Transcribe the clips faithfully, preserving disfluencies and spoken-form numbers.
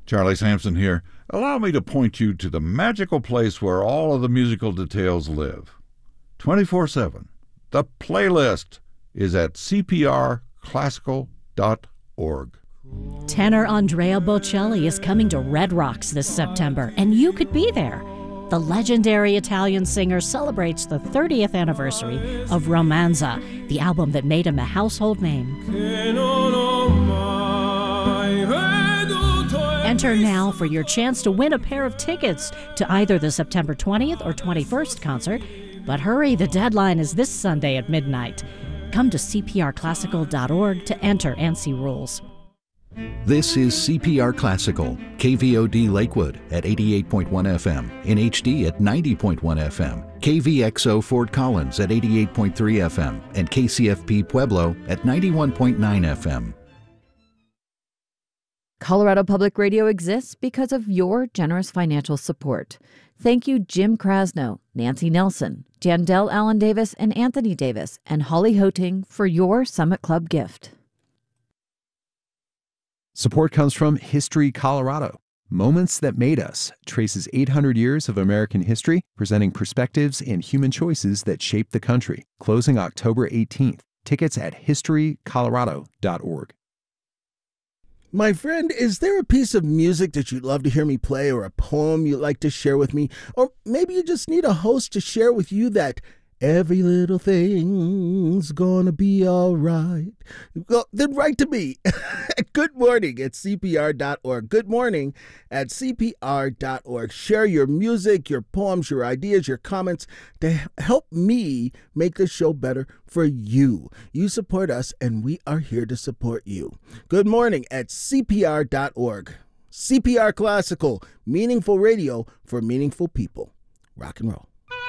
Charlie Sampson here. Allow me to point you to the magical place where all of the musical details live. twenty-four seven. The playlist is at c p r classical dot org. Tenor Andrea Bocelli is coming to Red Rocks this September, and you could be there. The legendary Italian singer celebrates the thirtieth anniversary of Romanza, the album that made him a household name. Enter now for your chance to win a pair of tickets to either the September twentieth or twenty-first concert. But hurry, the deadline is this Sunday at midnight. Come to c p r classical dot org to enter and see rules. This is C P R Classical, K V O D Lakewood at eighty-eight point one F M, in H D at ninety point one F M, K V X O Fort Collins at eighty-eight point three F M, and K C F P Pueblo at ninety-one point nine F M. Colorado Public Radio exists because of your generous financial support. Thank you, Jim Krasno, Nancy Nelson, Jandel Allen Davis, and Anthony Davis, and Holly Hoting for your Summit Club gift. Support comes from History Colorado. Moments That Made Us traces eight hundred years of American history, presenting perspectives and human choices that shaped the country. Closing October eighteenth. Tickets at history colorado dot org. My friend, is there a piece of music that you'd love to hear me play, or a poem you'd like to share with me? Or maybe you just need a host to share with you that every little thing's gonna be all right. Well, then write to me. Good morning at c p r dot org. Good morning at c p r dot org. Share your music, your poems, your ideas, your comments to help me make the show better for you. You support us, and we are here to support you. Good morning at c p r dot org. C P R Classical, meaningful radio for meaningful people. Rock and roll.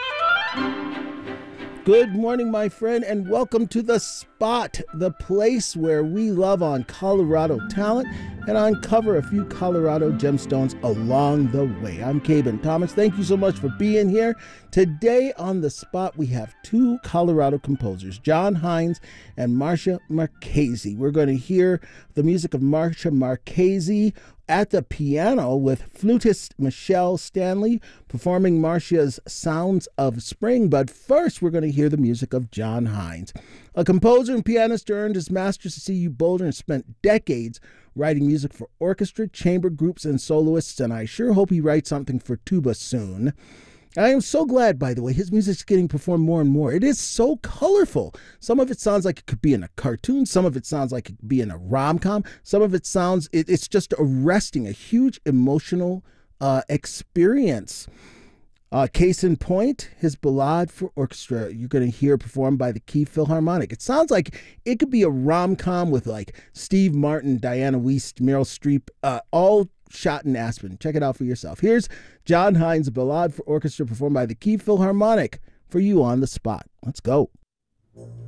Good morning, my friend, and welcome to The Spot, the place where we love on Colorado talent and uncover a few Colorado gemstones along the way. I'm Caben Thomas. Thank you so much for being here. Today on The Spot, we have two Colorado composers, John Hines and Marcia Marchese. We're going to hear the music of Marcia Marchese at the piano with flutist Michelle Stanley performing Marcia's Sounds of Spring. But first, we're going to hear the music of John Hines. A composer and pianist who earned his master's at C U Boulder and spent decades writing music for orchestra, chamber groups, and soloists, and I sure hope he writes something for tuba soon. I am so glad, by the way, his music's getting performed more and more. It is so colorful. Some of it sounds like it could be in a cartoon. Some of it sounds like it could be in a rom-com. Some of it sounds, it, it's just arresting, a huge emotional uh, experience. Uh, case in point, his Ballade for Orchestra, you're going to hear performed by the Key Philharmonic. It sounds like it could be a rom-com with like Steve Martin, Diana Wiest, Meryl Streep, uh, all shot in Aspen. Check it out for yourself. Here's John Hines' Ballade for Orchestra performed by the Key Philharmonic for you on The Spot. Let's go.